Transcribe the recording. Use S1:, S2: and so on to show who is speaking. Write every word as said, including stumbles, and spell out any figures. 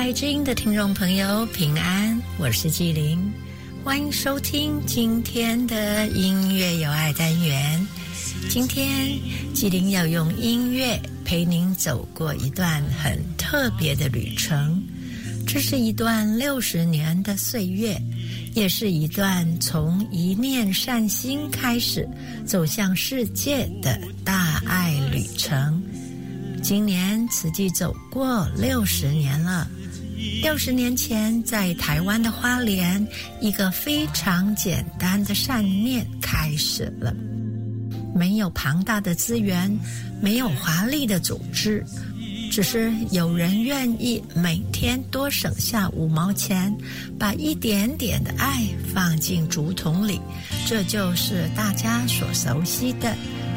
S1: 爱之音的听众朋友平安，我是纪灵，欢迎收听今天的音乐有爱单元。今天纪灵要用音乐陪您走过一段很特别的旅程，这是一段六十年的岁月，也是一段从一念善心开始走向世界的大爱旅程。今年慈济走过六十年了。六十年前，在台湾的花莲，一个非常简单的善念开始了。没有庞大的资源，没有华丽的组织，只是有人愿意每天多省下五毛钱，把一点点的爱放进竹筒里，这就是大家所熟悉的